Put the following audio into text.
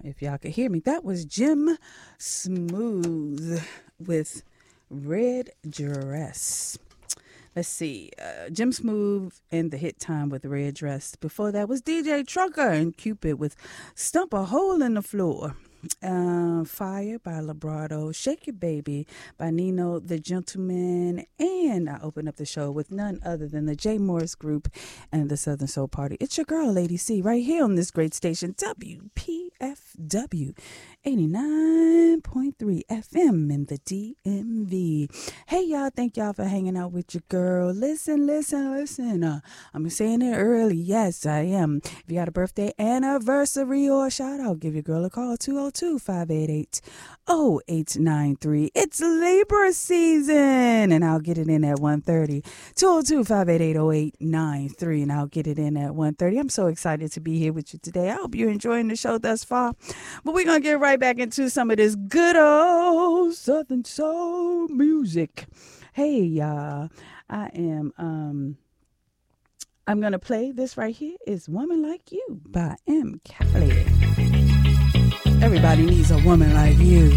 if y'all could hear me. That was Jim Smooth with Red Dress. Let's see. Jim Smooth and the hit time with Red Dress. Before that was DJ Trucker and Cupid with Stump a Hole in the Floor. Fire by Labrado, Shake Your Baby by Nino the Gentleman, and I open up the show with none other than the J. Morris Group and the Southern Soul Party. It's your girl, Lady C, right here on this great station, WPFW 89.3 FM in the DMV. Hey, y'all, thank y'all for hanging out with your girl. Listen. I'm saying it early. Yes, I am. If you got a birthday, anniversary, or shout out, give your girl a call, 202-588-0893. It's Libra season, and I'll get it in at 1:30. 202-588-0893, and I'll get it in at 1:30. I'm so excited to be here with you today. I hope you're enjoying the show thus far. But we're going to get right back into some of this good old Southern soul music. Hey, y'all, I'm going to play this right here. It's Woman Like You by M. Kelly. Everybody needs a woman like you.